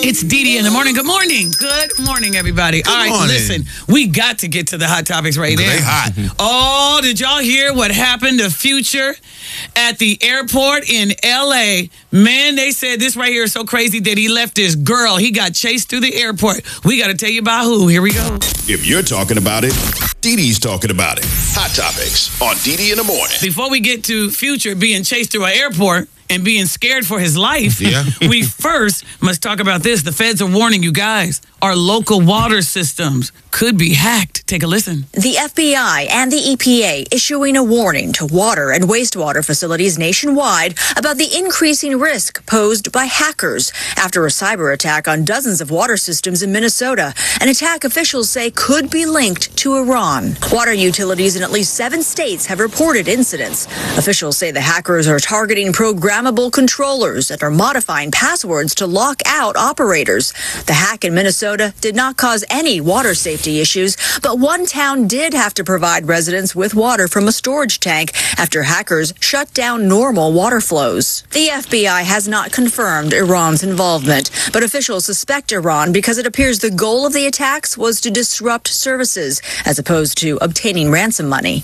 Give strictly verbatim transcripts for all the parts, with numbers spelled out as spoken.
It's Dee Dee in the morning. Good morning. Good morning, everybody. Good All right, morning. listen, we got to get to the hot topics right now. They hot. Oh, did y'all hear what happened to Future at the airport in L A? Man, they said this right here is so crazy that he left his girl. He got chased through the airport. We got to tell you about who. Here we go. If you're talking about it, Dee Dee's talking about it. Hot Topics on Dee Dee in the morning. Before we get to Future being chased through an airport and being scared for his life, Yeah. we first must talk about this. The feds are warning you guys, our local water systems could be hacked. Take a listen. The F B I and the E P A issuing a warning to water and wastewater facilities nationwide about the increasing risk posed by hackers after a cyber attack on dozens of water systems in Minnesota, an attack officials say could be linked to Iran. Water utilities in at least seven states have reported incidents. Officials say the hackers are targeting programmable controllers and are modifying passwords to lock out operators. The hack in Minnesota did not cause any water safety issues, but one town did have to provide residents with water from a storage tank after hackers shut down normal water flows. The F B I has not confirmed Iran's involvement, but officials suspect Iran because it appears the goal of the attacks was to disrupt services as opposed to obtaining ransom money.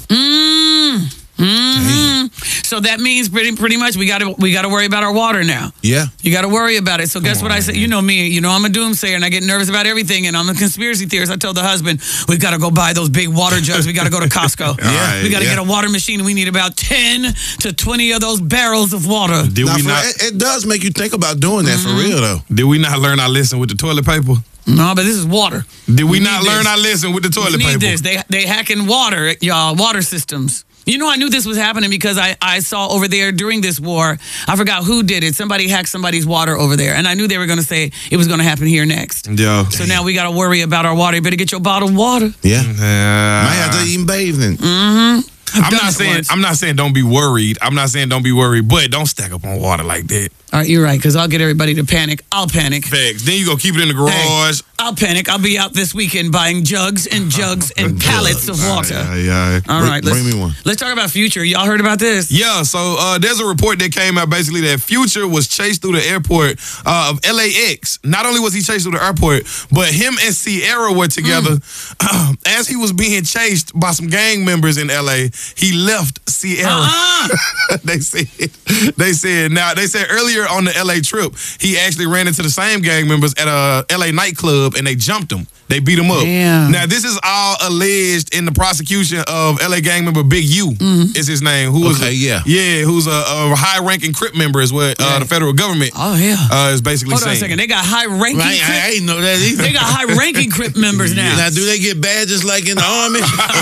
Mm. Mm-hmm. So that means pretty pretty much we got to we got to worry about our water now. Yeah. You got to worry about it. So guess what I say? You know me. You know I'm a doomsayer and I get nervous about everything. And I'm a conspiracy theorist. I told the husband we got to go buy those big water jugs. We got to go to Costco. Yeah, we got to yeah. get a water machine. We need about ten to twenty of those barrels of water. Did Now, we for- not? it, it does make you think about doing that for real, though. Did we not learn our lesson with the toilet paper? No, but this is water. Did we, We not need learn this. our lesson with the We toilet need paper? this. They they hacking water, y'all, water systems. You know, I knew this was happening because I, I saw over there during this war, I forgot who did it. Somebody hacked somebody's water over there. And I knew they were going to say it was going to happen here next. Yeah. So now we got to worry about our water. You better get your bottled water. Yeah. Uh, Might have to even bathe in. Mm-hmm. I'm done not it saying once. I'm not saying don't be worried. I'm not saying don't be worried, but don't stack up on water like that. All right, you're right, because I'll get everybody to panic. I'll panic. Facts. Then you go keep it in the garage. I'll panic. I'll be out this weekend buying jugs and jugs and pallets of water. Yeah, yeah. All right, Bring let's, me one. let's talk about Future. Y'all heard about this? Yeah, so uh, there's a report that came out basically that Future was chased through the airport uh, of L A X. Not only was he chased through the airport, but him and Sierra were together. Mm. As he was being chased by some gang members in L A, he left Sierra. Uh-uh. they said, they said, now they said earlier on the L A trip, he actually ran into the same gang members at a L A nightclub and they jumped him. They beat him up. Damn. Now, this is all alleged in the prosecution of L A gang member Big U, is his name. Who was Okay, a, yeah. Yeah, who's a, a high-ranking Crip member is what uh, Yeah. the federal government Oh, yeah. uh, is basically Hold on a saying. second. They got high-ranking Right, Crip. I, I ain't know that either. They got high-ranking Crip members now. Now, do they get badges like in the army?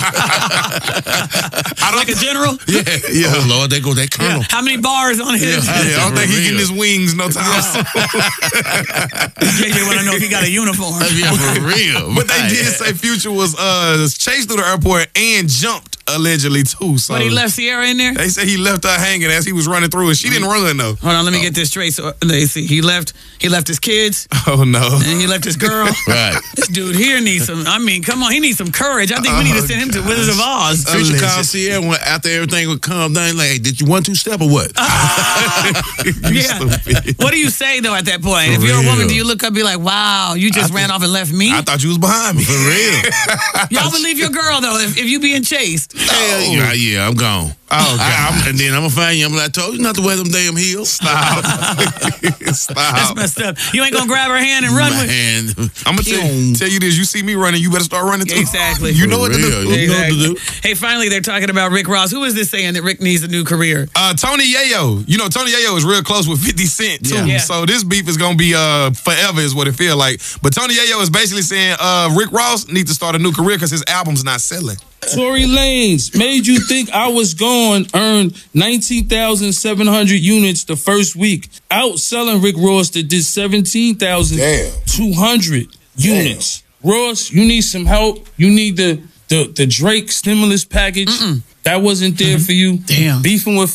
I don't, Like a general? yeah, yeah. Oh, Lord, they go that colonel. How many bars on his? yeah, I don't think he For getting real. his wings no time soon. J J want to know if he got a uniform. Yeah, for real. But they Right. did say Future was uh, chased through the airport and jumped allegedly too. So But he left Sierra in there? They say he left her hanging as he was running through, and she didn't run though. Hold on, let me get this straight. So they see he left. He left his kids Oh no! and he left his girl. Right. This dude here needs some. I mean, come on, he needs some courage. I think we need to send him to Wizard of Oz. Future Alleged. called Sierra when- after everything would calm down. Like, hey, did you one two step or what? Yeah. Stupid. What do you say though at that point? For If you're a woman, real. do you look up and be like, "Wow, you just I ran think- off and left me"? I thought you was behind me. For real. Y'all would leave your girl though if, if you being chased. Hell yeah, yeah, I'm gone. Oh, I, I'm, and then I'm gonna find you. I'm like, I told you not to wear them damn heels. Stop. That's Stop. messed up. You ain't gonna grab her hand and run with. Man, I'm gonna tell, tell you this. You see me running, you better start running too. Exactly. You know what to For do. real. You know what to Exactly. do. Hey, finally, they're talking about Rick Ross. Who is this saying that Rick needs a new career? Uh, Tony Yayo. You know, Tony Yayo is real close with fifty Cent, too. Yeah. Yeah. So this beef is going to be uh, forever is what it feel like. But Tony Yayo is basically saying uh, Rick Ross needs to start a new career because his album's not selling. Tory Lanez made you think I was gone, earned nineteen thousand seven hundred units the first week. Outselling Rick Ross that did seventeen thousand two hundred units. Ross, you need some help. You need the, the, the Drake stimulus package. That wasn't there for you. Damn. Beefing with